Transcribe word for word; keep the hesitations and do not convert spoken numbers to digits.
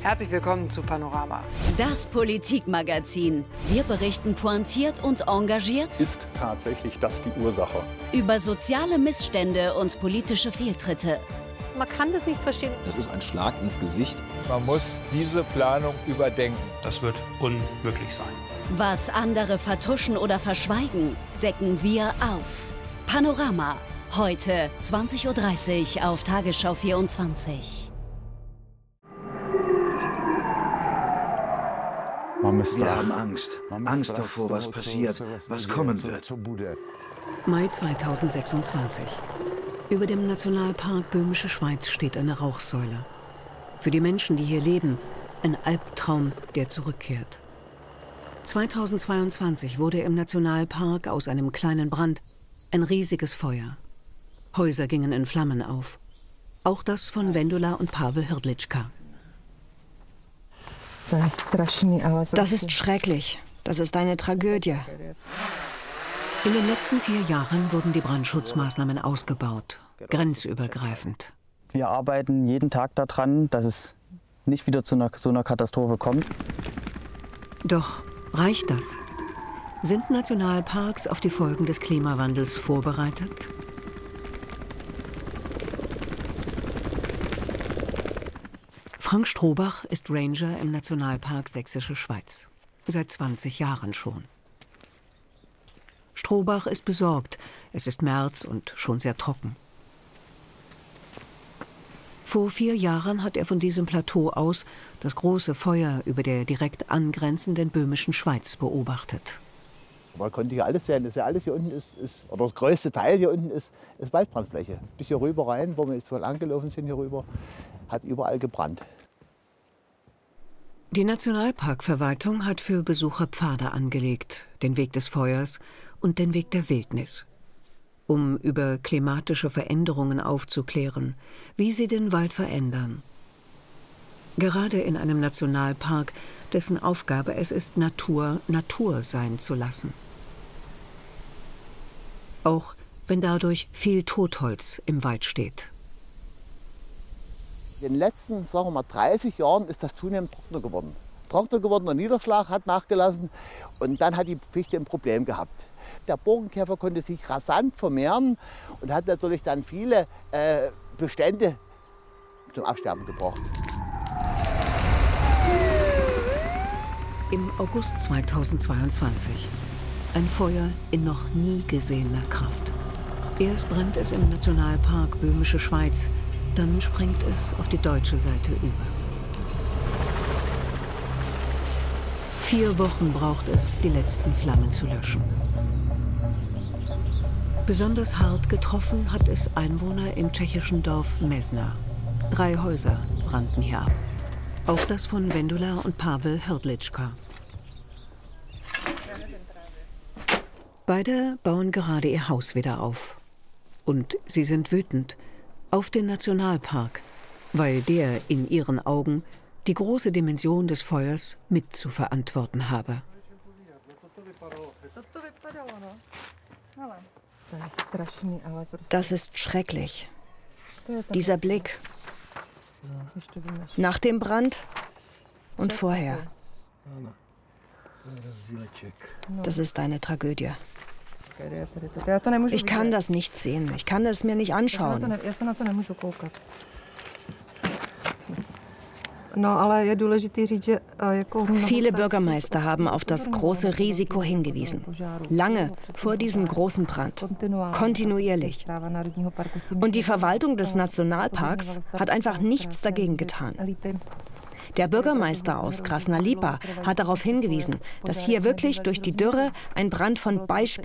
Herzlich willkommen zu Panorama. Das Politikmagazin. Wir berichten pointiert und engagiert. Ist tatsächlich das die Ursache? Über soziale Missstände und politische Fehltritte. Man kann das nicht verstehen. Das ist ein Schlag ins Gesicht. Man muss diese Planung überdenken. Das wird unmöglich sein. Was andere vertuschen oder verschweigen, decken wir auf. Panorama. Heute zwanzig Uhr dreißig auf Tagesschau vierundzwanzig. Wir haben Angst. Angst davor, was passiert, was kommen wird. Mai zweitausendsechsundzwanzig. Über dem Nationalpark Böhmische Schweiz steht eine Rauchsäule. Für die Menschen, die hier leben, ein Albtraum, der zurückkehrt. zweitausendzweiundzwanzig wurde im Nationalpark aus einem kleinen Brand ein riesiges Feuer. Häuser gingen in Flammen auf. Auch das von Wendula und Pavel Hrdlička. Das ist schrecklich. Das ist eine Tragödie. In den letzten vier Jahren wurden die Brandschutzmaßnahmen ausgebaut, grenzübergreifend. Wir arbeiten jeden Tag daran, dass es nicht wieder zu einer, so einer Katastrophe kommt. Doch reicht das? Sind Nationalparks auf die Folgen des Klimawandels vorbereitet? Frank Strohbach ist Ranger im Nationalpark Sächsische Schweiz. Seit zwanzig Jahren schon. Strohbach ist besorgt. Es ist März und schon sehr trocken. Vor vier Jahren hat er von diesem Plateau aus das große Feuer über der direkt angrenzenden Böhmischen Schweiz beobachtet. Man konnte hier alles sehen. Das, ja alles hier unten ist, ist, oder das größte Teil hier unten ist, ist Waldbrandfläche. Bis hier rüber rein, wo wir jetzt wohl angelaufen sind hier rüber, hat überall gebrannt. Die Nationalparkverwaltung hat für Besucher Pfade angelegt, den Weg des Feuers und den Weg der Wildnis, um über klimatische Veränderungen aufzuklären, wie sie den Wald verändern. Gerade in einem Nationalpark, dessen Aufgabe es ist, Natur Natur sein zu lassen. Auch wenn dadurch viel Totholz im Wald steht. In den letzten, sagen wir mal, dreißig Jahren ist das zunehmend trockener geworden. Trockener geworden, der Niederschlag hat nachgelassen und dann hat die Fichte ein Problem gehabt. Der Borkenkäfer konnte sich rasant vermehren und hat natürlich dann viele äh, Bestände zum Absterben gebracht. Im August zweitausendzweiundzwanzig. Ein Feuer in noch nie gesehener Kraft. Erst brennt es im Nationalpark Böhmische Schweiz, dann springt es auf die deutsche Seite über. Vier Wochen braucht es, die letzten Flammen zu löschen. Besonders hart getroffen hat es Einwohner im tschechischen Dorf Mezna. Drei Häuser brannten hier ab. Auch das von Wendula und Pavel Hrdlička. Beide bauen gerade ihr Haus wieder auf. Und sie sind wütend auf den Nationalpark, weil der in ihren Augen die große Dimension des Feuers mit zu verantworten habe. Das ist schrecklich. Dieser Blick. Nach dem Brand und vorher. Das ist eine Tragödie. Ich kann das nicht sehen. Ich kann es mir nicht anschauen. Viele Bürgermeister haben auf das große Risiko hingewiesen. Lange vor diesem großen Brand. Kontinuierlich. Und die Verwaltung des Nationalparks hat einfach nichts dagegen getan. Der Bürgermeister aus Krasna Lipa hat darauf hingewiesen, dass hier wirklich durch die Dürre ein Brand von Beispiel